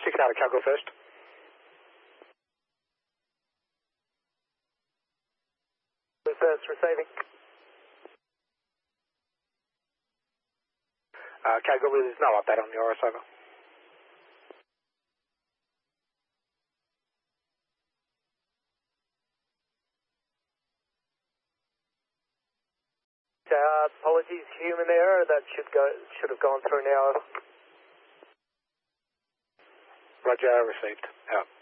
6 out of Calgo first. First, receiving. Calgo, there's no update on the Oris, over. Apologies, human error. That should have gone through now. Roger, received. Out.